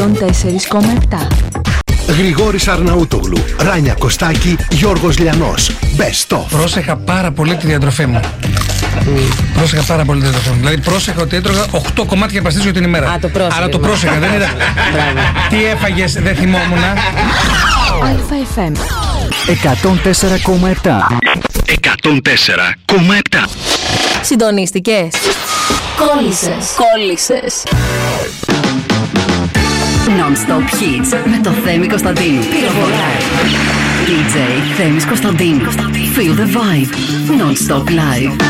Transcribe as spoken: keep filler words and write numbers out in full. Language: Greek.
τέσσερα κόμμα επτά. Γρηγόρης Αρναούτογλου, Ράνια Κωστάκη, Γιώργος Λιανός. Best of. Πρόσεχα πάρα πολύ τη διατροφή μου. Mm. Πρόσεχα πάρα πολύ τη διατροφή μου. Δηλαδή πρόσεχα ότι έτρωγα οκτώ κομμάτια παστίτσιο την ημέρα. Α, το πρόσεχα. Αλλά το πρόσεχα, δεν ήταν. Τι έφαγες, δεν θυμόμουνα. ΑΕΦ εκατόν τέσσερα κόμμα επτά. εκατόν τέσσερα κόμμα επτά. Συντονίστηκες. Κόλλησες. Κόλλησες. Non-stop hits με το Θέμη Κωνσταντίνου. Πυροβολάει. ντι τζέι Θέμης Κωνσταντίνου. Feel the vibe. Non-stop live.